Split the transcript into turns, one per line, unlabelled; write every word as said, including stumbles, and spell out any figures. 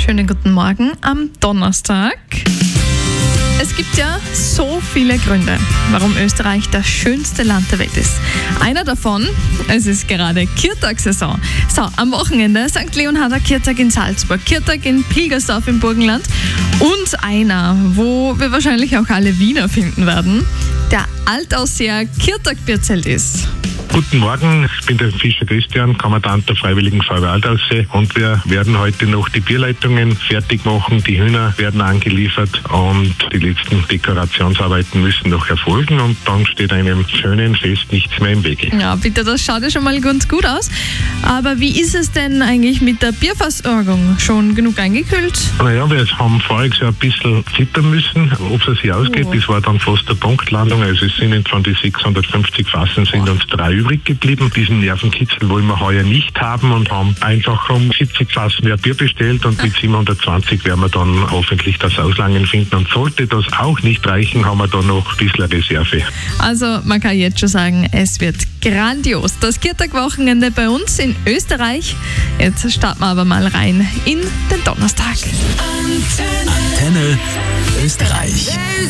Schönen guten Morgen am Donnerstag. Es gibt ja so viele Gründe, warum Österreich das schönste Land der Welt ist. Einer davon, es ist gerade Kirtag-Saison. So, am Wochenende Sankt Leonharder Kirtag in Salzburg, Kirtag in Pilgersdorf im Burgenland und einer, wo wir wahrscheinlich auch alle Wiener finden werden, der Altausseer Kirtag-Bierzelt ist.
Guten Morgen, ich bin der Fischer Christian, Kommandant der Freiwilligen Feuerwehr Altaussee, und wir werden heute noch die Bierleitungen fertig machen, die Hühner werden angeliefert und die letzten Dekorationsarbeiten müssen noch erfolgen und dann steht einem schönen Fest nichts mehr im Wege.
Ja, bitte, das schaut ja schon mal ganz gut aus. Aber wie ist es denn eigentlich mit der Bierversorgung? Schon genug eingekühlt?
Naja, wir haben voriges Jahr ein bisschen zittern müssen, ob es sich ausgeht.
Oh.
Das war dann fast eine Punktlandung. Also es sind von den sechshundertfünfzig Fassen sind uns drei übrig geblieben. Diesen Nervenkitzel wollen wir heuer nicht haben und haben einfach um siebzig Fassen mehr Bier bestellt und mit siebenhundertzwanzig werden wir dann hoffentlich das Auslangen finden. Und sollte das auch nicht reichen, haben wir dann noch ein bisschen Reserve.
Also man kann jetzt schon sagen, es wird grandios. Das Kirtag-Wochenende bei uns in Österreich. Jetzt starten wir aber mal rein in den Donnerstag.
Antenne Österreich.